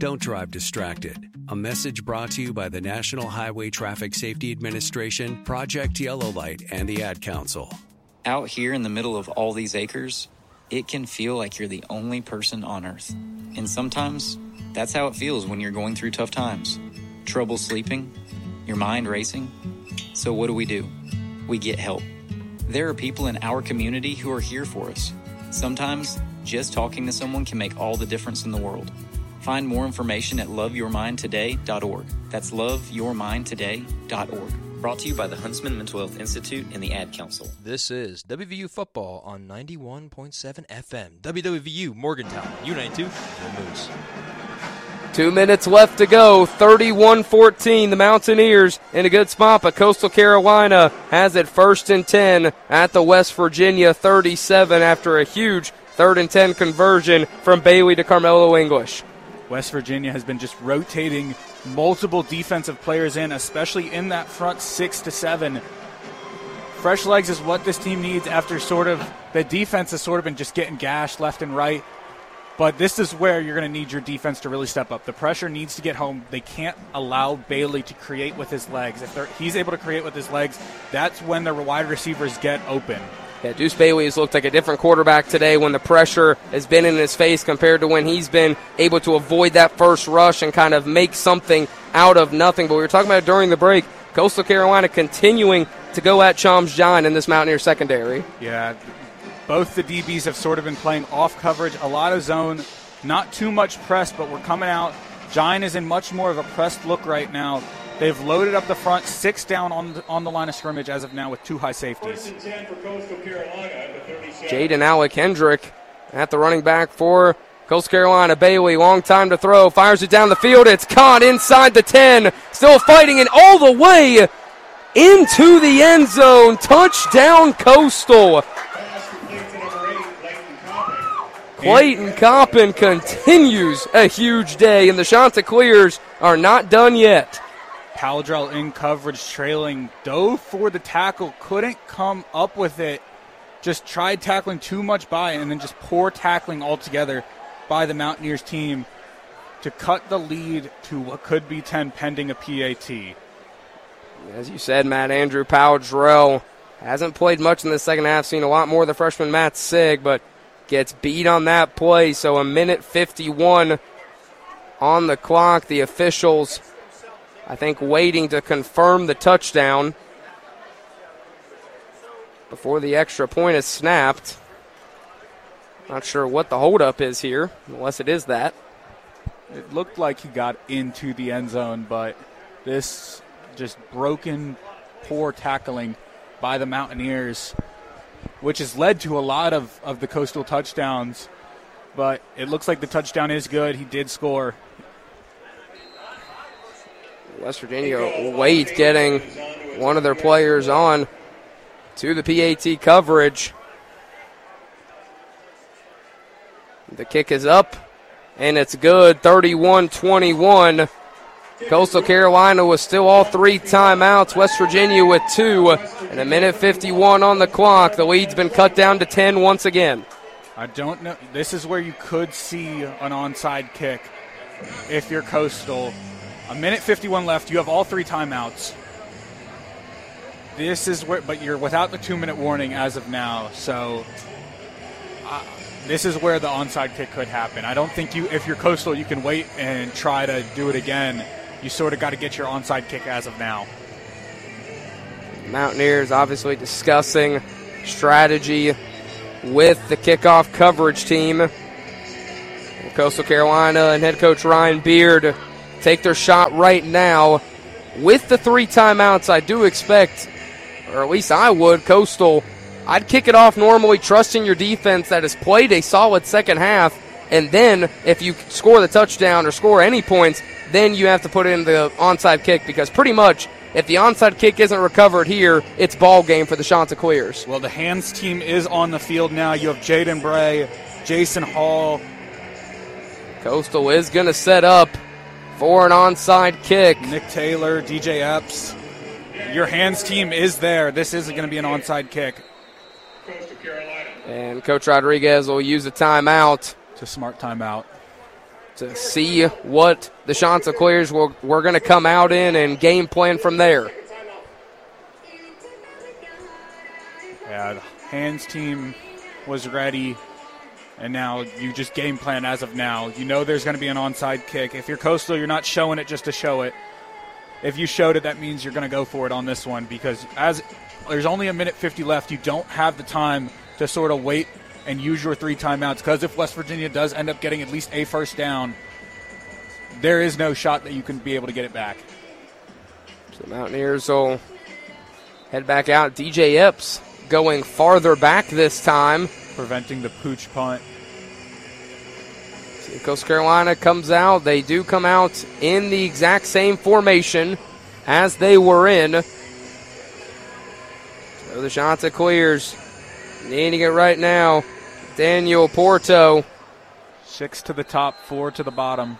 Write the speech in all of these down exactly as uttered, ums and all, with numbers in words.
Don't drive distracted. A message brought to you by the National Highway Traffic Safety Administration, Project Yellow Light, and the Ad Council. Out here in the middle of all these acres, it can feel like you're the only person on Earth. And sometimes, that's how it feels when you're going through tough times. Trouble sleeping, your mind racing. So what do we do? We get help. There are people in our community who are here for us. Sometimes, just talking to someone can make all the difference in the world. Find more information at love your mind today dot org. That's love your mind today dot org. Brought to you by the Huntsman Mental Health Institute and the Ad Council. This is W V U Football on ninety-one point seven F M. W W U Morgantown, U ninety-two, the Moose. Two minutes left to go, thirty-one fourteen, the Mountaineers in a good spot, but Coastal Carolina has it first and ten at the West Virginia thirty-seven after a huge third and ten conversion from Bailey to Carmelo English. West Virginia has been just rotating multiple defensive players in, especially in that front six to seven. Fresh legs is what this team needs after sort of the defense has sort of been just getting gashed left and right. But this is where you're going to need your defense to really step up. The pressure needs to get home. They can't allow Bailey to create with his legs. If he's able to create with his legs, that's when the wide receivers get open. Yeah, Deuce Bailey has looked like a different quarterback today when the pressure has been in his face compared to when he's been able to avoid that first rush and kind of make something out of nothing. But we were talking about it during the break. Coastal Carolina continuing to go at Chom's John in this Mountaineer secondary. Yeah, both the D Bs have sort of been playing off coverage, a lot of zone, not too much press, but we're coming out. Giant is in much more of a pressed look right now. They've loaded up the front, six down on the, on the line of scrimmage as of now with two high safeties. Jaden Alec Hendrick at the running back for Coastal Carolina. Bailey, long time to throw, fires it down the field. It's caught inside the ten. Still fighting it all the way into the end zone. Touchdown, Coastal. Clayton Coppin continues a huge day, and the Chanticleers are not done yet. Powdrell in coverage, trailing, dove for the tackle, couldn't come up with it. Just tried tackling too much by, and then just poor tackling altogether by the Mountaineers team to cut the lead to what could be ten pending a P A T. As you said, Matt, Andrew Powdrell hasn't played much in the second half, seen a lot more of the freshman Matt Sigg, but gets beat on that play, so a minute fifty-one on the clock. The officials, I think, waiting to confirm the touchdown before the extra point is snapped. Not sure what the holdup is here, unless it is that. It looked like he got into the end zone, but this just broken, poor tackling by the Mountaineers, which has led to a lot of, of the Coastal touchdowns. But it looks like the touchdown is good. He did score. West Virginia late getting one of their players on to the P A T coverage. The kick is up, and it's good, thirty-one twenty-one. Coastal Carolina with still all three timeouts. West Virginia with two, and a minute fifty-one on the clock. The lead's been cut down to ten once again. I don't know. This is where you could see an onside kick if you're Coastal. A minute fifty-one left. You have all three timeouts. This is where, but you're without the two-minute warning as of now. So uh, this is where the onside kick could happen. I don't think you, if you're Coastal, you can wait and try to do it again. You sort of got to get your onside kick as of now. Mountaineers obviously discussing strategy with the kickoff coverage team. Coastal Carolina and head coach Ryan Beard take their shot right now. With the three timeouts, I do expect, or at least I would, Coastal, I'd kick it off normally, trusting your defense that has played a solid second half, and then if you score the touchdown or score any points, then you have to put in the onside kick, because pretty much if the onside kick isn't recovered here, it's ball game for the Chanticleers. Well, the hands team is on the field now. You have Jaden Bray, Jason Hall. Coastal is going to set up for an onside kick. Nick Taylor, D J Epps. Your hands team is there. This is going to be an onside kick. And Coach Rodriguez will use a timeout. It's a smart timeout. to see what the Chanticleers were, were going to come out in and game plan from there. Yeah, the hands team was ready, and now you just game plan as of now. You know there's going to be an onside kick. If you're Coastal, you're not showing it just to show it. If you showed it, that means you're going to go for it on this one, because as there's only a minute fifty left, you don't have the time to sort of wait and use your three timeouts, because if West Virginia does end up getting at least a first down, there is no shot that you can be able to get it back. So the Mountaineers will head back out. D J Epps going farther back this time, preventing the pooch punt. See, Coastal Carolina comes out. They do come out in the exact same formation as they were in. So the Chanticleers needing it right now. Daniel Porto. Six to the top, four to the bottom.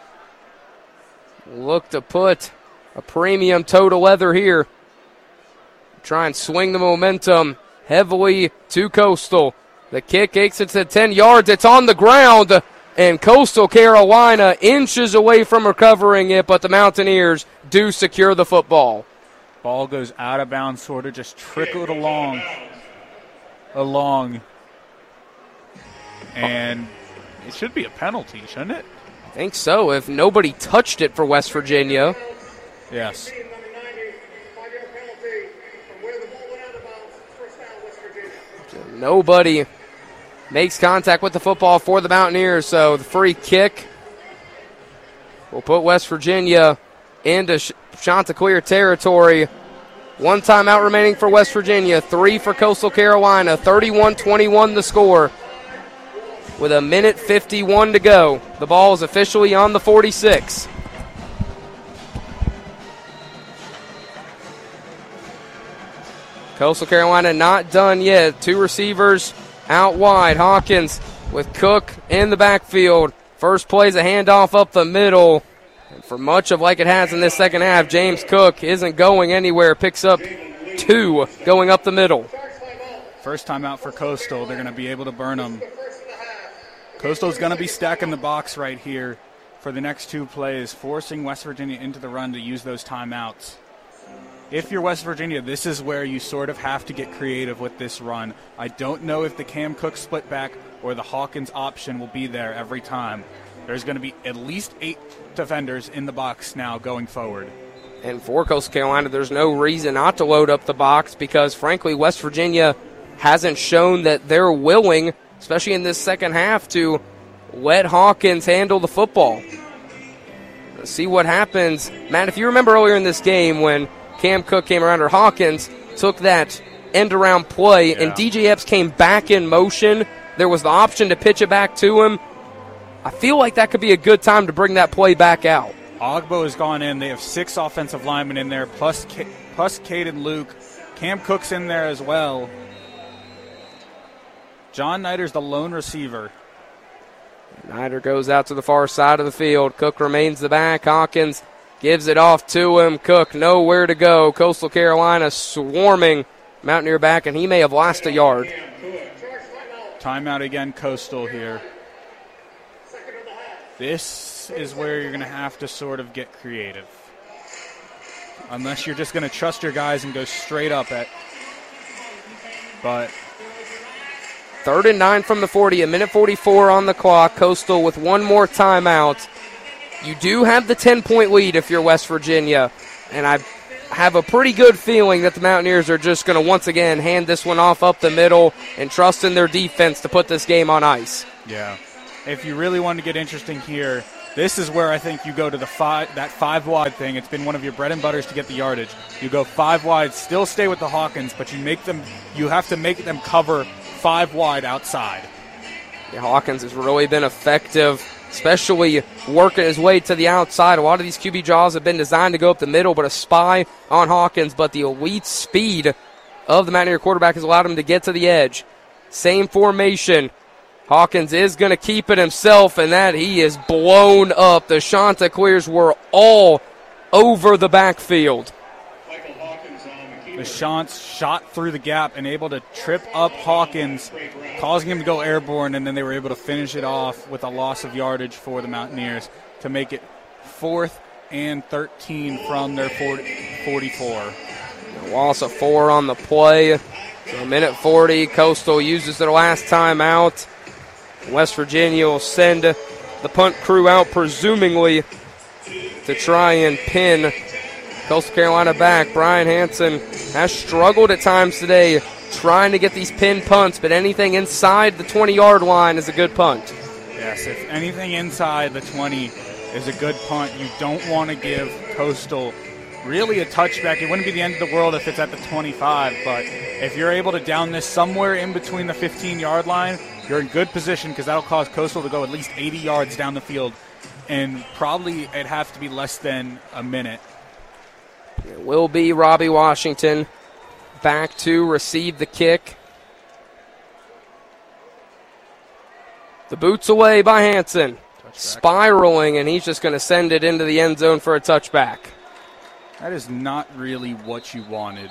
Look to put a premium toe to leather here. Try and swing the momentum heavily to Coastal. The kick takes it to ten yards. It's on the ground, and Coastal Carolina inches away from recovering it, but the Mountaineers do secure the football. Ball goes out of bounds, sort of just trickled along. Along. And it should be a penalty, shouldn't it? I think so, if nobody touched it for West Virginia. Yes. Nobody makes contact with the football for the Mountaineers, so the free kick will put West Virginia into Chanticleer territory. One timeout remaining for West Virginia, three for Coastal Carolina, thirty-one twenty-one the score. With a minute fifty-one to go, the ball is officially on the forty-six. Coastal Carolina not done yet. Two receivers out wide. Hawkins with Cook in the backfield. First play's a handoff up the middle. And for much of like it has in this second half, James Cook isn't going anywhere. Picks up two going up the middle. First time out for Coastal. They're going to be able to burn them. Coastal's going to be stacking the box right here for the next two plays, forcing West Virginia into the run to use those timeouts. If you're West Virginia, this is where you sort of have to get creative with this run. I don't know if the Cam Cook split back or the Hawkins option will be there every time. There's going to be at least eight defenders in the box now going forward. And for Coastal Carolina, there's no reason not to load up the box because, frankly, West Virginia hasn't shown that they're willing, especially in this second half, to let Hawkins handle the football. Let's see what happens. Matt, if you remember earlier in this game when Cam Cook came around, or Hawkins took that end-around play, yeah. and D J Epps came back in motion, there was the option to pitch it back to him. I feel like that could be a good time to bring that play back out. Ogbo has gone in. They have six offensive linemen in there, plus, K- plus Caden Luke. Cam Cook's in there as well. John Nider's the lone receiver. Nider goes out to the far side of the field. Cook remains the back. Hawkins gives it off to him. Cook nowhere to go. Coastal Carolina swarming Mountaineer back, and he may have lost a yard. Timeout again, Coastal here. This is where you're going to have to sort of get creative. Unless you're just going to trust your guys and go straight up at. But third and nine from the forty, a minute forty-four on the clock. Coastal with one more timeout. You do have the ten-point lead if you're West Virginia, and I have a pretty good feeling that the Mountaineers are just going to once again hand this one off up the middle and trust in their defense to put this game on ice. Yeah. If you really want to get interesting here, this is where I think you go to the five, that five-wide thing. It's been one of your bread and butters to get the yardage. You go five wide, still stay with the Hawkins, but you make them. You have to make them cover five wide outside. Yeah, Hawkins has really been effective, especially working his way to the outside. A lot of these Q B draws have been designed to go up the middle, but a spy on Hawkins. But the elite speed of the Mountaineer quarterback has allowed him to get to the edge. Same formation. Hawkins is going to keep it himself, and that he is blown up. The Chanticleers were all over the backfield. the Chants shot through the gap and able to trip up Hawkins, causing him to go airborne, and then they were able to finish it off with a loss of yardage for the Mountaineers to make it fourth and thirteen from their forty-four. Loss of four on the play. So a minute forty, Coastal uses their last timeout. West Virginia will send the punt crew out, presumably to try and pin Coastal Carolina back. Brian Hansen has struggled at times today trying to get these pin punts, but anything inside the twenty-yard line is a good punt. Yes, if anything inside the twenty is a good punt, you don't want to give Coastal really a touchback. It wouldn't be the end of the world if it's at the twenty-five, but if you're able to down this somewhere in between the fifteen-yard line, you're in good position because that'll cause Coastal to go at least eighty yards down the field, and probably it'd have to be less than a minute. It will be Robbie Washington back to receive the kick. The boot's away by Hansen. Touchback. Spiraling, and he's just going to send it into the end zone for a touchback. That is not really what you wanted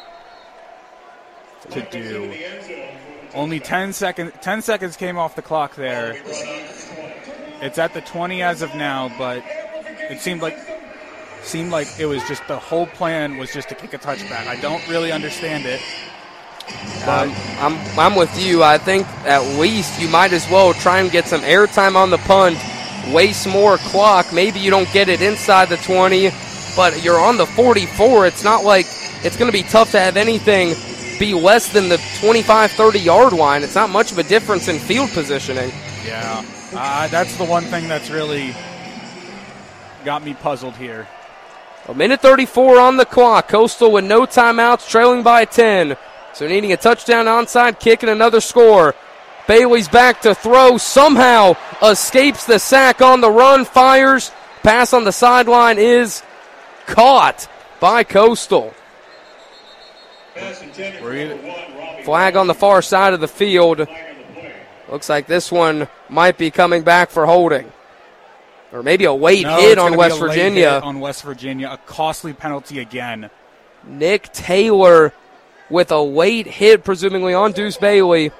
to do. Only ten seconds, ten seconds came off the clock there. It's at the twenty as of now, but it seemed like seemed like it was just the whole plan was just to kick a touchback. I don't really understand it. Um, I'm I'm with you. I think at least you might as well try and get some airtime on the punt, waste more clock. Maybe you don't get it inside the twenty, but you're on the forty-four. It's not like it's going to be tough to have anything be less than the twenty-five, thirty-yard line. It's not much of a difference in field positioning. Yeah, uh, that's the one thing that's really got me puzzled here. A minute thirty-four on the clock. Coastal with no timeouts, trailing by ten. So needing a touchdown, onside kick, and another score. Bailey's back to throw. Somehow escapes the sack on the run. Fires. Pass on the sideline is caught by Coastal. Flag on the far side of the field. Looks like this one might be coming back for holding. Or maybe a late no, hit on West be a Virginia. Late hit on West Virginia. A costly penalty again. Nick Taylor with a late hit, presumably on Deuce Bailey.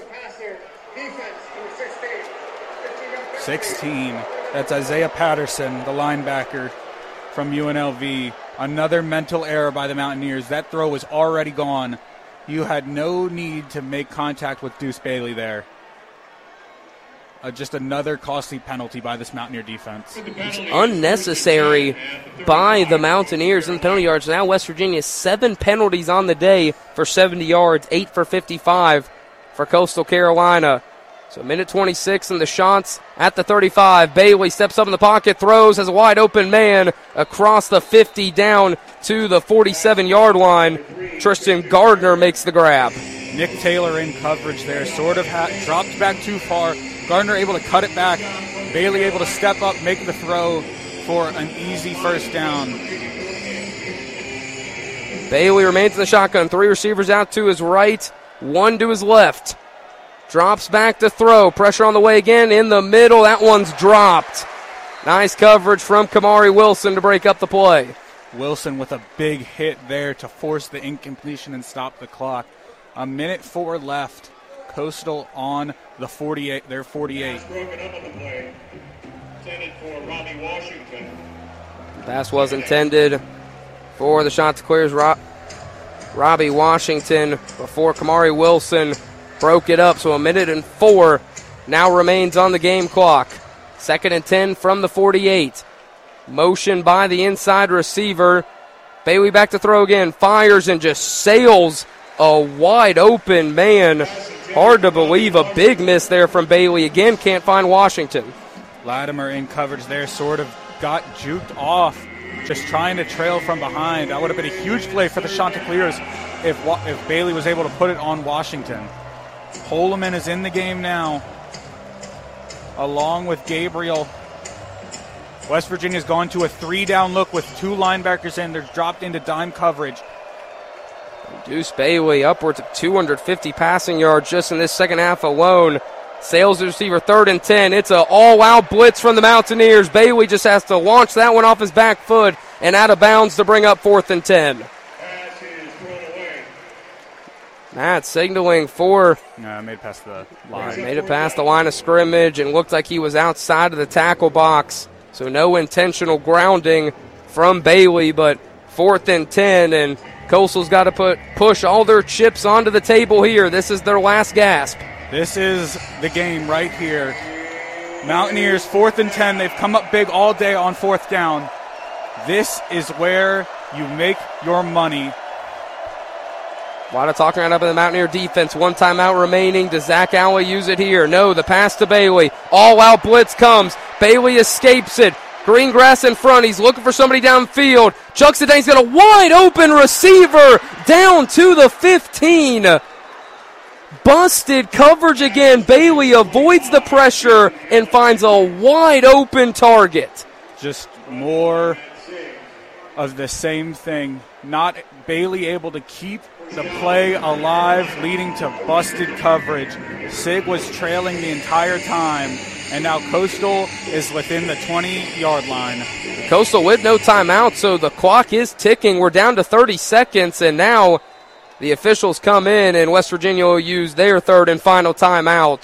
sixteen. That's Isaiah Patterson, the linebacker from U N L V. Another mental error by the Mountaineers. That throw was already gone. You had no need to make contact with Deuce Bailey there. Uh, just another costly penalty by this Mountaineer defense. It's unnecessary by the Mountaineers in the penalty yards. Now West Virginia, seven penalties on the day for seventy yards, eight for fifty-five for Coastal Carolina. So minute twenty-six and the shots at the thirty-five. Bailey steps up in the pocket, throws, has a wide open man across the fifty down to the forty-seven-yard line. Tristan Gardner makes the grab. Nick Taylor in coverage there, sort of ha- dropped back too far. Gardner able to cut it back. Bailey able to step up, make the throw for an easy first down. Bailey remains in the shotgun. Three receivers out to his right, one to his left. Drops back to throw. Pressure on the way again in the middle. That one's dropped. Nice coverage from Kamari Wilson to break up the play. Wilson with a big hit there to force the incompletion and stop the clock. A minute four left. Coastal on the forty-eight. They're forty-eight. Pass was intended for the shot to clears Rob, Robbie Washington before Kamari Wilson broke it up. So a minute and four now remains on the game clock. Second and ten from the forty-eight. Motion by the inside receiver. Bailey back to throw again. Fires and just sails a wide open man. Hard to believe a big miss there from Bailey. Again, can't find Washington. Latimer in coverage there, sort of got juked off, just trying to trail from behind. That would have been a huge play for the Chanticleers if if Bailey was able to put it on Washington. Holloman is in the game now, along with Gabriel. West Virginia's gone to a three-down look with two linebackers in. They're dropped into dime coverage. Deuce Bailey upwards of two hundred fifty passing yards just in this second half alone. Sails the receiver, third and ten. It's an all-out blitz from the Mountaineers. Bailey just has to launch that one off his back foot and out of bounds to bring up fourth and ten. Matt signaling for. No, made it past the line. Made it past the line of scrimmage and looked like he was outside of the tackle box. So no intentional grounding from Bailey, but fourth and ten, and Coastal's got to put push all their chips onto the table here. This is their last gasp. This is the game right here. Mountaineers, fourth and ten. They've come up big all day on fourth down. This is where you make your money. A lot of talking right up in the Mountaineer defense. One timeout remaining. Does Zach Alley use it here? No, the pass to Bailey. All-out blitz comes. Bailey escapes it. Greengrass in front. He's looking for somebody downfield. Chuck Sedane's got a wide-open receiver down to the fifteen. Busted coverage again. Bailey avoids the pressure and finds a wide-open target. Just more of the same thing. Not Bailey able to keep the play alive, leading to busted coverage. Sig was trailing the entire time, and now Coastal is within the twenty-yard line. Coastal with no timeout, so the clock is ticking. We're down to thirty seconds, and now the officials come in, and West Virginia will use their third and final timeout.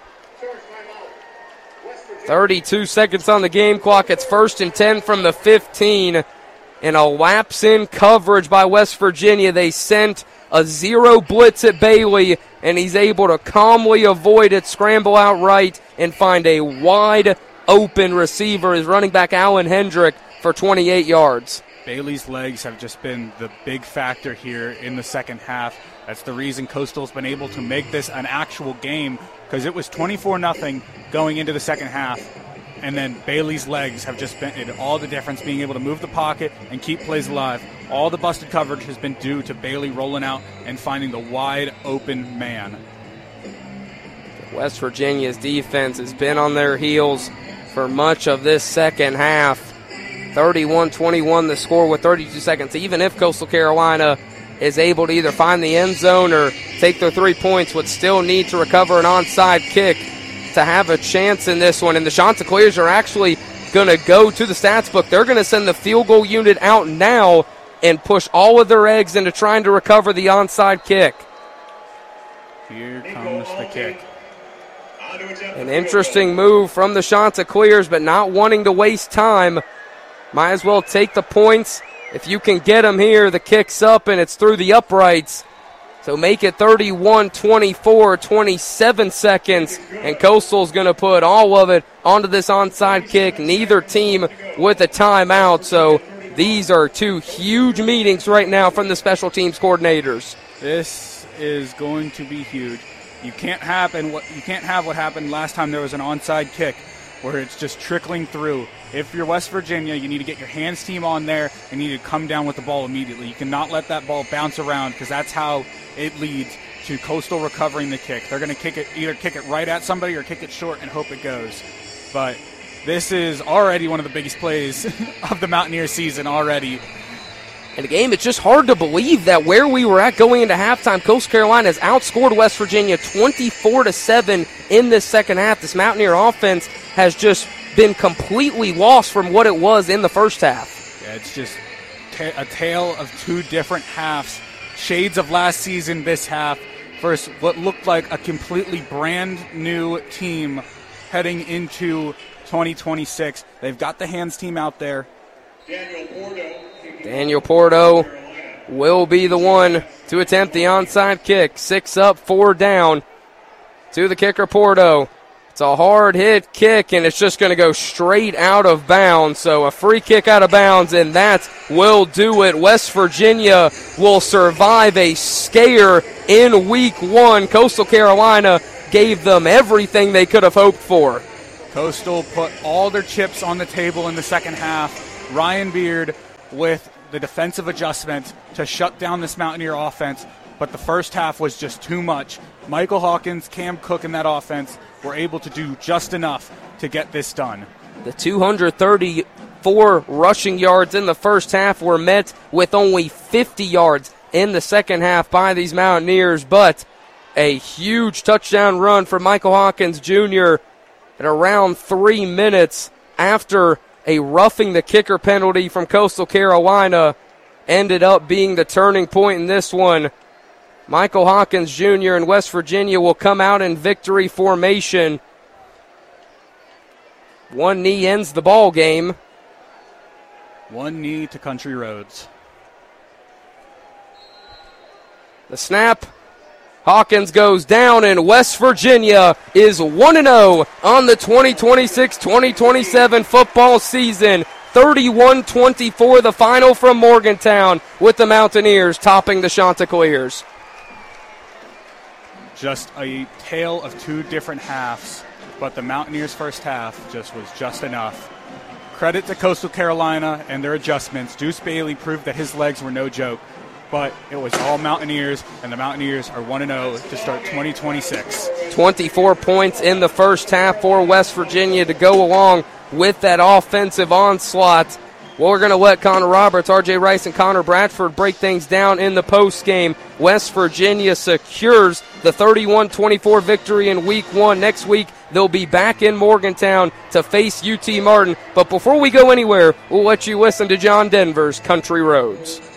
thirty-two seconds on the game clock. It's first and ten from the fifteen. And a lapse in coverage by West Virginia. They sent a zero blitz at Bailey, and he's able to calmly avoid it, scramble out right, and find a wide open receiver. His running back Alan Hendrick for twenty-eight yards. Bailey's legs have just been the big factor here in the second half. That's the reason Coastal's been able to make this an actual game, because it was twenty-four nothing going into the second half. And then Bailey's legs have just been all the difference, being able to move the pocket and keep plays alive. All the busted coverage has been due to Bailey rolling out and finding the wide open man. West Virginia's defense has been on their heels for much of this second half. thirty-one twenty-one the score with thirty-two seconds. Even if Coastal Carolina is able to either find the end zone or take their three points, would still need to recover an onside kick to have a chance in this one. And the Chanticleers are actually going to go to the stats book. They're going to send the field goal unit out now and push all of their eggs into trying to recover the onside kick. Here comes the kick. An interesting move from the Chanticleers, but not wanting to waste time. Might as well take the points. If you can get them here, the kick's up and it's through the uprights. So make it thirty-one twenty-four, twenty-seven seconds, and Coastal's going to put all of it onto this onside kick. Neither team with a timeout, so these are two huge meetings right now from the special teams coordinators. This is going to be huge. You can't happen what you can't have what happened last time there was an onside kick, where it's just trickling through. If you're West Virginia, you need to get your hands team on there and you need to come down with the ball immediately. You cannot let that ball bounce around, because that's how it leads to Coastal recovering the kick. They're going to kick it, either kick it right at somebody or kick it short and hope it goes. But this is already one of the biggest plays of the Mountaineer season already. In a game, it's just hard to believe that where we were at going into halftime, Coastal Carolina has outscored West Virginia twenty-four to seven in this second half. This Mountaineer offense has just been completely lost from what it was in the first half. Yeah, it's just ta- a tale of two different halves. Shades of last season, this half, versus what looked like a completely brand new team heading into twenty twenty-six. They've got the hands team out there. Daniel Porto. Daniel Porto will be the one to attempt the onside kick. Six up, four down to the kicker, Porto. It's a hard hit kick, and it's just going to go straight out of bounds. So a free kick out of bounds, and that will do it. West Virginia will survive a scare in week one. Coastal Carolina gave them everything they could have hoped for. Coastal put all their chips on the table in the second half. Ryan Beard with the defensive adjustment to shut down this Mountaineer offense, but the first half was just too much. Michael Hawkins, Cam Cook in that offense were able to do just enough to get this done. The two hundred thirty-four rushing yards in the first half were met with only fifty yards in the second half by these Mountaineers, but a huge touchdown run for Michael Hawkins Junior at around three minutes after a roughing the kicker penalty from Coastal Carolina ended up being the turning point in this one. Michael Hawkins Junior and West Virginia will come out in victory formation. One knee ends the ball game. One knee to Country Roads. The snap. Hawkins goes down, and West Virginia is one and oh on the twenty twenty-six twenty twenty-seven football season. thirty-one twenty-four the final from Morgantown, with the Mountaineers topping the Chanticleers. Just a tale of two different halves, but the Mountaineers' first half just was just enough. Credit to Coastal Carolina and their adjustments. Deuce Bailey proved that his legs were no joke, but it was all Mountaineers, and the Mountaineers are one and oh to start twenty twenty-six. twenty-four points in the first half for West Virginia to go along with that offensive onslaught. Well, we're going to let Connor Roberts, R J Rice, and Connor Bradford break things down in the postgame. West Virginia secures the thirty-one twenty-four victory in week one. Next week, they'll be back in Morgantown to face U T Martin. But before we go anywhere, we'll let you listen to John Denver's Country Roads.